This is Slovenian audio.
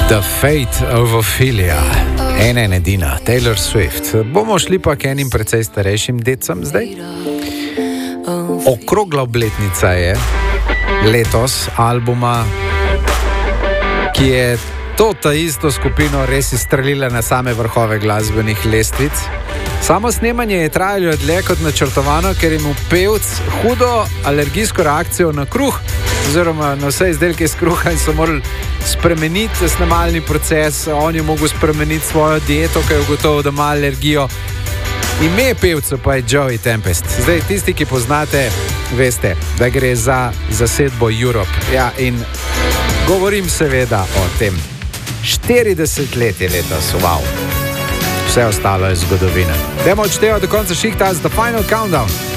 The Fate of Ophelia, ena in edina, Taylor Swift. Bomo šli pa k enim precej starejšim decem zdaj. Okrogla obletnica je letos albuma, ki je ta isto skupino res izstrelila na same vrhove glasbenih lestvic. Samo snemanje je trajalo dlje kot načrtovano, ker je imel pevec hudo alergijsko reakcijo na kruh, oziroma na vse izdelke iz kruha, in so morali spremeniti snemalni proces. On je mogel spremeniti svojo dieto, ker je ugotovil, da ima alergijo. Ime pevca pa je Joey Tempest. Zdaj, tisti, ki poznate, veste, da gre za zasedbo Europe. Ja, in govorim seveda o tem. 40 let je letos, wow. Vse ostalo je zgodovina. Dajmo odštevati do konca šihta, The Final Countdown.